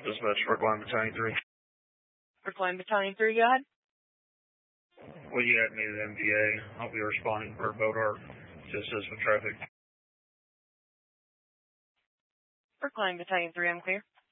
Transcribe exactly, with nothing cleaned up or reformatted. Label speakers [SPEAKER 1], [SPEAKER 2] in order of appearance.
[SPEAKER 1] Dispatch for Climb Battalion three.
[SPEAKER 2] For Climb Battalion three, go ahead.
[SPEAKER 1] Well, you had me at M P A. I'll be responding for Bodart. Just as with traffic.
[SPEAKER 2] For Climb Battalion three, I'm clear.